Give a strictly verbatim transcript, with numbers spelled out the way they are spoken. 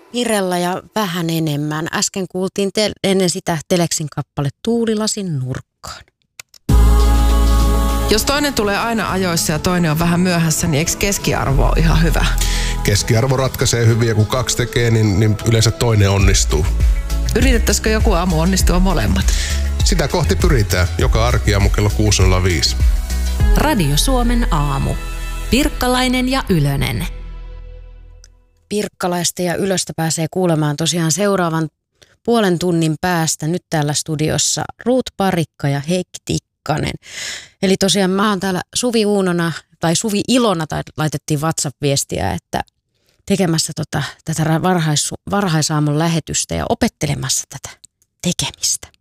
Mirella ja vähän enemmän. Äsken kuultiin te- ennen sitä Teleksin kappale Tuulilasin nurkkaan. Jos toinen tulee aina ajoissa ja toinen on vähän myöhässä, niin eikö keskiarvo ole ihan hyvä? Keskiarvo ratkaisee hyvin ja kun kaksi tekee, niin, niin yleensä toinen onnistuu. Yritettäisikö joku aamu onnistua molemmat? Sitä kohti pyritään. Joka arkiaamu kello kuusi nolla viisi. Radio Suomen aamu. Pirkkalainen ja Ylönen. Pirkkalaista ja Ylöstä pääsee kuulemaan tosiaan seuraavan puolen tunnin päästä nyt täällä studiossa Ruut Parikka ja Heikki Tikkanen. Eli tosiaan mä oon täällä Suvi Uunona tai Suvi Ilona tai laitettiin WhatsApp-viestiä, että tekemässä tota, tätä varhais, varhaisaamun lähetystä ja opettelemassa tätä tekemistä.